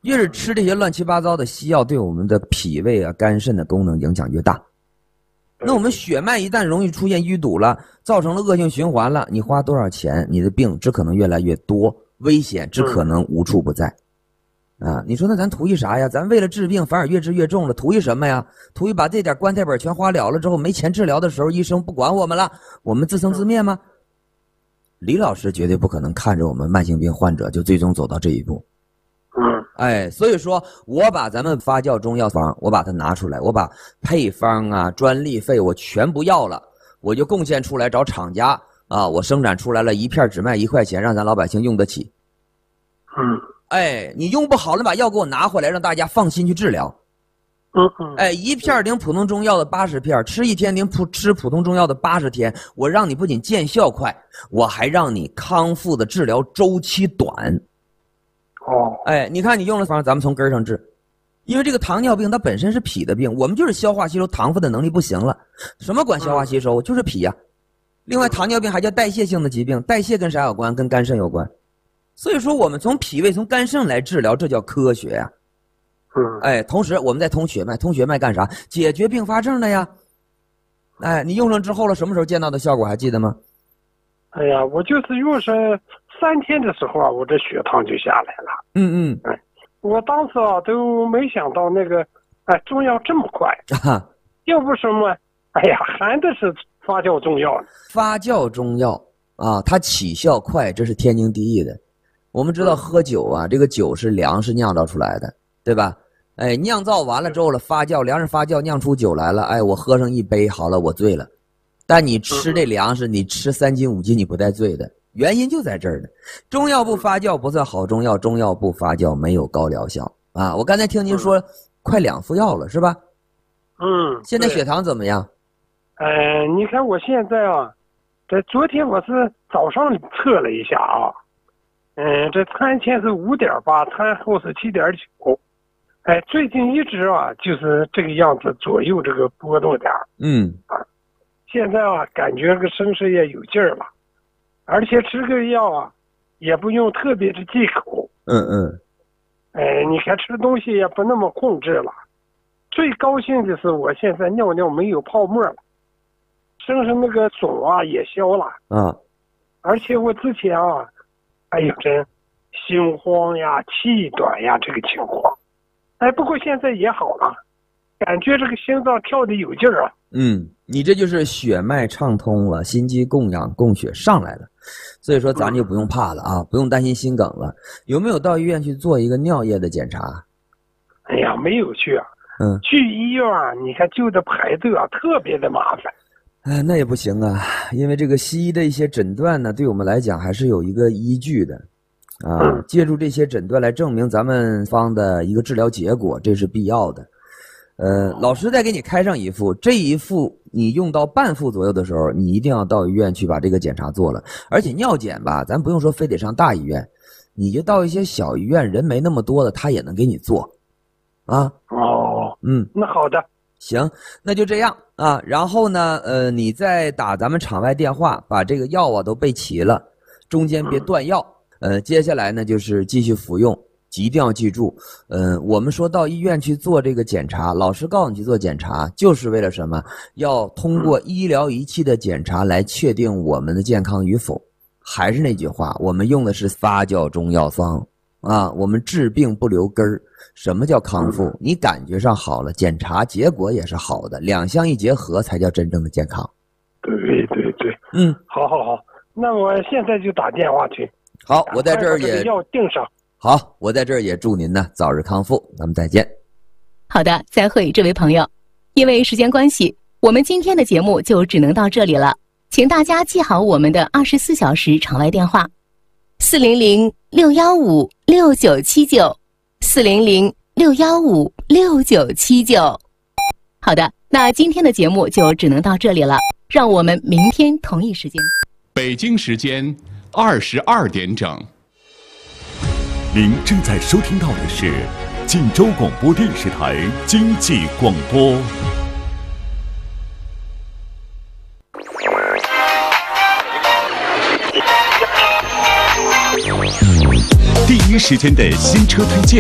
越是吃这些乱七八糟的西药，对我们的脾胃啊、肝肾的功能影响越大。那我们血脉一旦容易出现淤堵了，造成了恶性循环了，你花多少钱，你的病只可能越来越多，危险只可能无处不在。啊，你说那咱图一啥呀？咱为了治病反而越治越重了，图一什么呀？图一把这点棺材本全花了之后，没钱治疗的时候，医生不管我们了，我们自生自灭吗？李老师绝对不可能看着我们慢性病患者就最终走到这一步。所以说我把咱们发酵中药方我把它拿出来，我把配方啊、专利费我全不要了，我就贡献出来找厂家啊，我生产出来了一片只卖1块钱，让咱老百姓用得起。你用不好了把药给我拿回来，让大家放心去治疗。一片领普通中药的80片，吃一天领吃普通中药的80天，我让你不仅见效快，我还让你康复的治疗周期短。你看你用了方，咱们从根上治，因为这个糖尿病它本身是脾的病，我们就是消化吸收糖分的能力不行了。什么管消化吸收？就是脾呀。另外，糖尿病还叫代谢性的疾病，代谢跟啥有关？跟肝肾有关。所以说，我们从脾胃、从肝肾来治疗，这叫科学呀。同时我们再通血脉，通血脉干啥？解决并发症的呀。你用上之后了，什么时候见到的效果还记得吗？ 我就是用上3天的时候啊，我这血糖就下来了。我当时啊都没想到那个中药这么快。要不什么含的是发酵中药。 发酵中药啊，它起效快，这是天经地义的。我们知道喝酒啊，这个酒是粮食酿造出来的，对吧？酿造完了之后了，发酵，粮食发酵酿出酒来了，我喝上一杯，好了，我醉了。但你吃这粮食，你吃3斤5斤，你不带醉的，原因就在这儿呢。中药不发酵不算好中药，中药不发酵没有高疗效啊。我刚才听您说快2副药了是吧？现在血糖怎么样？ 你看我现在啊，这昨天我是早上测了一下啊，这餐前是5.8，餐后是7.9。最近一直啊就是这个样子左右这个波动点。现在啊感觉这个身上也有劲儿了，而且吃个药啊也不用特别的忌口。你看吃东西也不那么控制了。最高兴的是我现在尿尿没有泡沫了，身上那个肿啊也消了。而且我之前啊还有这心慌呀、气短呀这个情况。不过现在也好了，感觉这个心脏跳得有劲儿啊。 你这就是血脉畅通了，心肌供氧供血上来了，所以说咱就不用怕了啊，不用担心心梗了。有没有到医院去做一个尿液的检查？ 没有去啊。去医院啊，你看就得排队啊，特别的麻烦。 那也不行啊，因为这个西医的一些诊断呢，对我们来讲还是有一个依据的。借助这些诊断来证明咱们方的一个治疗结果，这是必要的。老师再给你开上一副，这一副你用到半副左右的时候，你一定要到医院去把这个检查做了。而且尿检吧，咱不用说非得上大医院，你就到一些小医院，人没那么多的，他也能给你做。 那好的， 行，那就这样啊。然后呢，你再打咱们场外电话，把这个药啊都备齐了，中间别断药。接下来呢就是继续服用，一定要记住，我们说到医院去做这个检查，老师告诉你去做检查，就是为了什么？要通过医疗仪器的检查来确定我们的健康与否。还是那句话，我们用的是发酵中药方啊，我们治病不留根儿。什么叫康复？你感觉上好了，检查结果也是好的，两相一结合才叫真正的健康。 对。好，那我现在就打电话去。 好，我在这儿也要定上。 好，我在这儿也祝您呢早日康复，咱们再见。 好的，再会，这位朋友。因为时间关系，我们今天的节目就只能到这里了，请大家记好我们的24小时场外电话：400-615-6979，400-615-6979。好的，那今天的节目就只能到这里了，让我们明天同一时间。 北京时间22点整。 您正在收听到的是晋州广播电视台经济广播。第一时间的新车推荐，